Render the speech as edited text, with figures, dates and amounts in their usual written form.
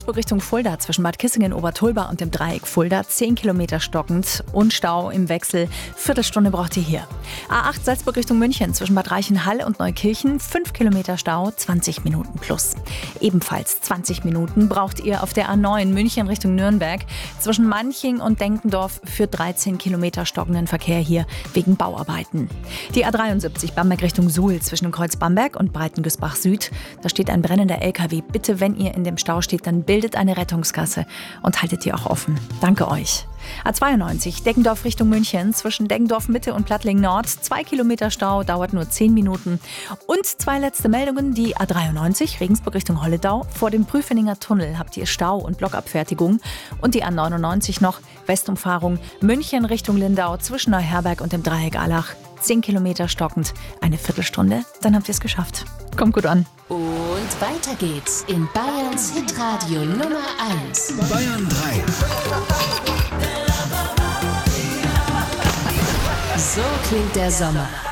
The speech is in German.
Richtung Fulda zwischen Bad Kissingen, Obertolba und dem Dreieck Fulda 10 Kilometer stockend und Stau im Wechsel. Viertelstunde braucht ihr hier. A8 Salzburg Richtung München zwischen Bad Reichenhall und Neukirchen 5 Kilometer Stau, 20 Minuten plus. Ebenfalls 20 Minuten braucht ihr auf der A9 München Richtung Nürnberg zwischen Manching und Denkendorf für 13 Kilometer stockenden Verkehr hier wegen Bauarbeiten. Die A73 Bamberg Richtung Suhl zwischen Kreuz Bamberg und Breitengüßbach Süd. Da steht ein brennender LKW. Bitte, wenn ihr in dem Stau steht, dann bildet eine Rettungskasse und haltet die auch offen. Danke euch. A92 Deggendorf Richtung München zwischen Deggendorf Mitte und Plattling Nord. 2 Kilometer Stau, dauert nur 10 Minuten. Und 2 letzte Meldungen. Die A93 Regensburg Richtung Holledau. Vor dem Prüfeninger Tunnel habt ihr Stau und Blockabfertigung. Und die A99 noch Westumfahrung München Richtung Lindau zwischen Neuherberg und dem Dreieck Allach. 10 Kilometer stockend, eine Viertelstunde, dann habt ihr es geschafft. Kommt gut an. Und weiter geht's in Bayerns Hitradio Nummer 1. Bayern 3. So klingt der Sommer.